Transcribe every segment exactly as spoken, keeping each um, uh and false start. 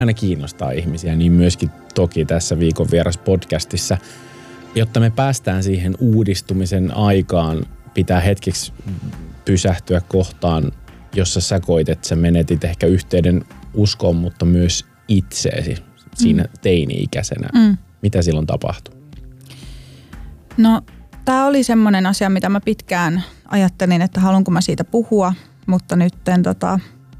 aina kiinnostaa ihmisiä, niin myöskin toki tässä Viikon vieras podcastissa. Jotta me päästään siihen uudistumisen aikaan, pitää hetkeksi pysähtyä kohtaan, jossa sä koit, että sä menetit ehkä yhteyden uskoon, mutta myös itseesi siinä mm. teini-ikäisenä. Mm. Mitä silloin tapahtui? No, tää oli semmoinen asia, mitä mä pitkään ajattelin, että haluanko mä siitä puhua, mutta nyt tota,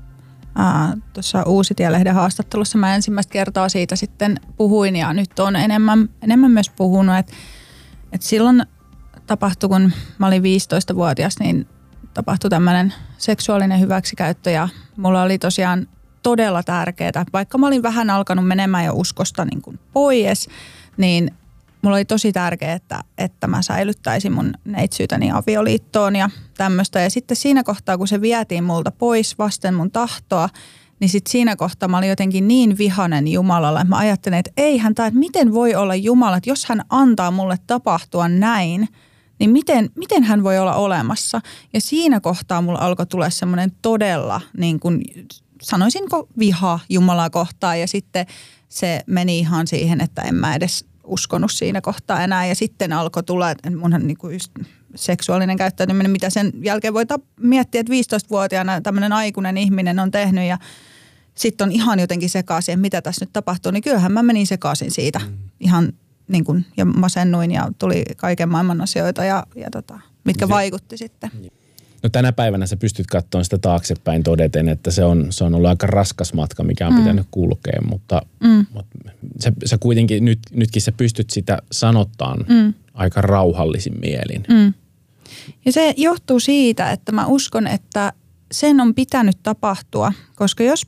tuossa Uusitielehden haastattelussa mä ensimmäistä kertaa siitä sitten puhuin ja nyt on enemmän, enemmän myös puhunut, että et silloin tapahtui, kun mä olin viisitoistavuotias, niin tapahtui tämmöinen seksuaalinen hyväksikäyttö ja mulla oli tosiaan todella tärkeää, vaikka mä olin vähän alkanut menemään jo uskosta niin kuin pois, niin mulla oli tosi tärkeää, että, että mä säilyttäisin mun neitsyytäni avioliittoon ja tämmöistä. Ja sitten siinä kohtaa, kun se vietiin multa pois vasten mun tahtoa, niin sitten siinä kohtaa mä olin jotenkin niin vihainen Jumalalle, että mä ajattelin, että eihän tämä, että miten voi olla Jumala, että jos hän antaa mulle tapahtua näin, niin miten, miten hän voi olla olemassa. Ja siinä kohtaa mulla alkoi tulla semmoinen todella, niin kuin, sanoisinko viha Jumalaa kohtaan ja sitten se meni ihan siihen, että en mä edes uskonut siinä kohtaa enää ja sitten alkoi tulla, että munhan niinku just seksuaalinen käyttäytyminen, mitä sen jälkeen voi miettiä, että viisitoistavuotiaana tämmöinen aikuinen ihminen on tehnyt ja sitten on ihan jotenkin sekaisin, että mitä tässä nyt tapahtuu, niin kyllähän mä menin sekaisin siitä mm. ihan niin kuin, ja masennuin ja tuli kaiken maailman asioita ja, ja tota, mitkä se vaikutti sitten. No tänä päivänä sä pystyt katsomaan sitä taaksepäin todeten, että se on, se on ollut aika raskas matka, mikä on mm. pitänyt kulkea, mutta, mm. mutta sä, sä kuitenkin nyt, nytkin sä pystyt sitä sanottaan mm. aika rauhallisin mielin. Mm. Ja se johtuu siitä, että mä uskon, että sen on pitänyt tapahtua, koska jos,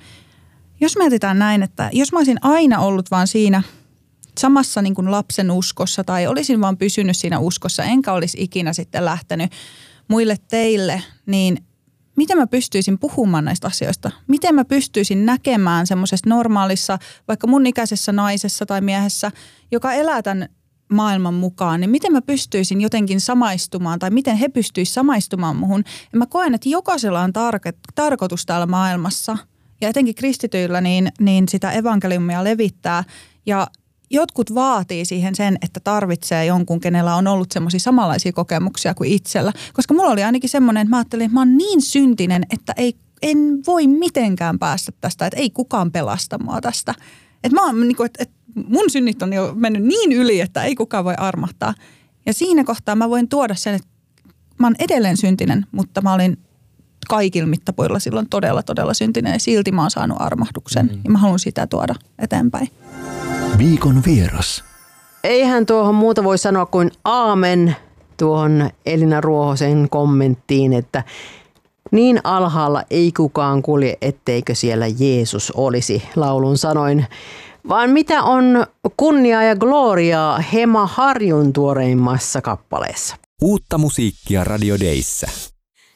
jos mietitään näin, että jos mä olisin aina ollut vaan siinä samassa niin kuin lapsen uskossa tai olisin vaan pysynyt siinä uskossa, enkä olisi ikinä sitten lähtenyt muille teille, niin miten mä pystyisin puhumaan näistä asioista? Miten mä pystyisin näkemään semmoisessa normaalissa, vaikka mun ikäisessä naisessa tai miehessä, joka elää tämän maailman mukaan, niin miten mä pystyisin jotenkin samaistumaan tai miten he pystyisivät samaistumaan muhun? Ja mä koen, että jokaisella on tarke- tarkoitus täällä maailmassa ja etenkin kristityillä niin, niin sitä evankeliumia levittää ja jotkut vaatii siihen sen, että tarvitsee jonkun, kenellä on ollut semmoisia samanlaisia kokemuksia kuin itsellä. Koska mulla oli ainakin semmoinen, että mä ajattelin, että mä oon niin syntinen, että ei, en voi mitenkään päästä tästä, että ei kukaan pelasta mua tästä. Että mä oon, niin kuin, että, että mun synnit on jo mennyt niin yli, että ei kukaan voi armahtaa. Ja siinä kohtaa mä voin tuoda sen, että mä oon edelleen syntinen, mutta mä olin kaikilla mittapuilla silloin todella, todella syntinen ja silti mä oon saanut armahduksen. Mm. Ja mä haluan sitä tuoda eteenpäin. Viikon vieras. Eihän tuohon muuta voi sanoa kuin aamen tuohon Elina Ruohosen kommenttiin, että niin alhaalla ei kukaan kulje, etteikö siellä Jeesus olisi, laulun sanoin. Vaan mitä on kunniaa ja gloriaa Hema Harjun tuoreimmassa kappaleessa. Uutta musiikkia Radio Dayssä.